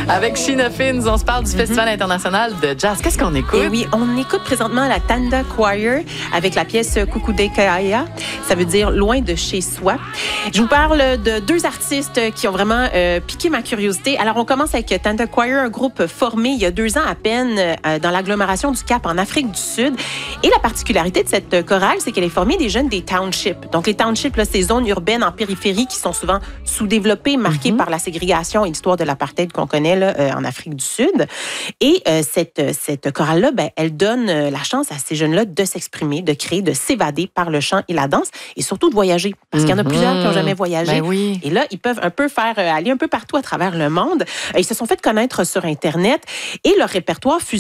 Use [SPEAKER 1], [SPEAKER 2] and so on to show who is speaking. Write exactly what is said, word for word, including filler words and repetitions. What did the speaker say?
[SPEAKER 1] Avec Sheena Fins, on se parle du mm-hmm. Festival international de jazz. Qu'est-ce qu'on écoute?
[SPEAKER 2] Et oui, on écoute présentement la Tanda Choir avec la pièce Kukudekaya. Ça veut dire loin de chez soi. Je vous parle de deux artistes qui ont vraiment euh, piqué ma curiosité. Alors, on commence avec Tanda Choir, un groupe formé il y a deux ans à peine euh, dans l'agglomération du Cap en Afrique du Sud. Et la particularité de cette chorale, c'est qu'elle est formée des jeunes des townships. Donc, les townships, là, ces zones urbaines en périphérie qui sont souvent sous-développées, marquées mm-hmm. par la ségrégation et l'histoire de l'apartheid qu'on connaît là, euh, en Afrique du Sud. Et euh, cette, cette chorale-là, ben, elle donne euh, la chance à ces jeunes-là de s'exprimer, de créer, de s'évader par le chant et la danse et surtout de voyager. Parce mm-hmm. qu'il y en a plusieurs qui n'ont jamais voyagé.
[SPEAKER 1] Ben oui.
[SPEAKER 2] Et là, ils peuvent un peu faire euh, aller un peu partout à travers le monde. Euh, ils se sont fait connaître sur Internet et leur répertoire fusionne